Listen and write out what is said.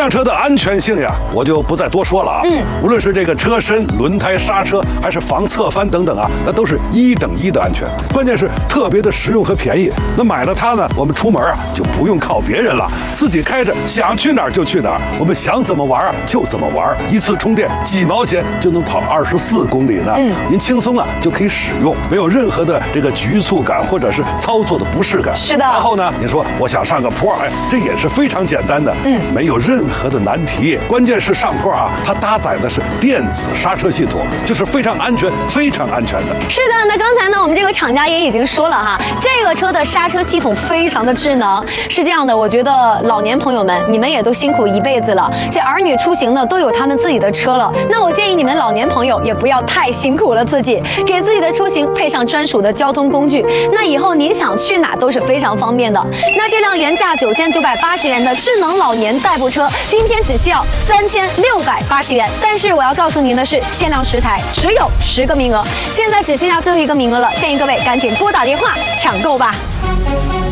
辆车的安全性呀，我就不再多说了啊。无论是这个车身、轮胎、刹车，还是防侧翻等等啊，那都是1等1的安全。关键是特别的实用和便宜。那买了它呢，我们出门啊就不用靠别人了，自己开着想去哪儿就去哪儿，我们想怎么玩啊就怎么玩，一次充电几毛钱就能跑24公里呢。您轻松啊就可以使用，没有任何的这个局促感或者是操作的不适感。 是的。 然后呢，你说我想上个坡，哎，这也是非常简单的，没有任何的难题。关键是上坡啊，它搭载的是电子刹车系统，就是非常安全、非常安全的。 是的，那刚才呢，我们这个厂家也已经说了哈，这个车的刹车系统非常的智能。是这样的，我觉得老年朋友们，你们也都辛苦一辈子了，这儿女出行呢都有他们自己的车了，那我建议你们老年朋友也不要太辛苦了自己，给自己的出行配上专属的交通工具，那以后您想去哪都是非常方便的。那这辆原价9980元的智能老年代步车，今天只需要3680元。但是我要告诉您的是，限量10台，只有10个名额，现在只剩下最后一个名额了，建议各位赶紧拨打电话抢购吧。